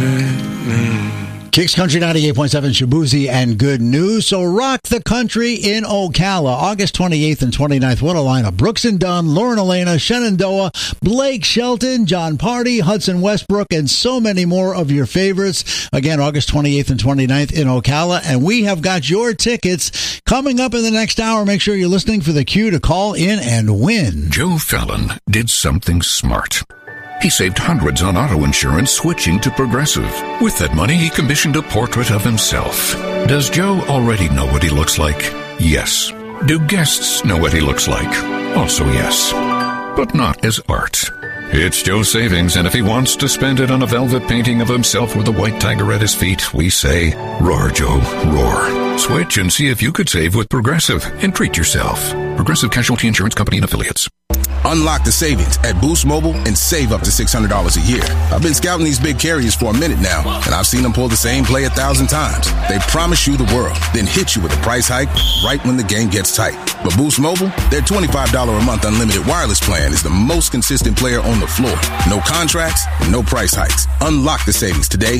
Kicks Country 98.7, Shabuzi and Good News. So rock the country in Ocala, August 28th and 29th. What a lineup. Brooks and Dunn, Lauren Elena, Shenandoah, Blake Shelton, John Party, Hudson Westbrook, and so many more of your favorites. Again, August 28th and 29th in Ocala. And we have got your tickets coming up in the next hour. Make sure you're listening for the cue to call in and win. Joe Fallon did something smart. He saved hundreds on auto insurance switching to Progressive. With that money, he commissioned a portrait of himself. Does Joe already know what he looks like? Yes. Do guests know what he looks like? Also yes. But not as art. It's Joe's savings, and if he wants to spend it on a velvet painting of himself with a white tiger at his feet, we say, roar, Joe, roar. Switch and see if you could save with Progressive and treat yourself. Progressive Casualty Insurance Company and Affiliates. Unlock the savings at Boost Mobile and save up to $600 a year. I've been scouting these big carriers for a minute now, and I've seen them pull the same play 1,000 times. They promise you the world, then hit you with a price hike right when the game gets tight. But Boost Mobile, their $25 a month unlimited wireless plan is the most consistent player on the floor. No contracts, no price hikes. Unlock the savings today